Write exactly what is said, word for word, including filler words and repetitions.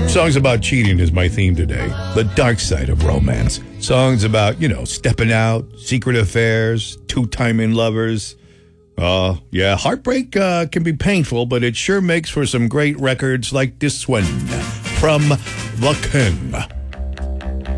Songs about cheating is my theme today. The dark side of romance. Songs about, you know, stepping out, secret affairs, two-timing lovers. Uh, yeah, heartbreak uh, can be painful, but it sure makes for some great records like this one from The King.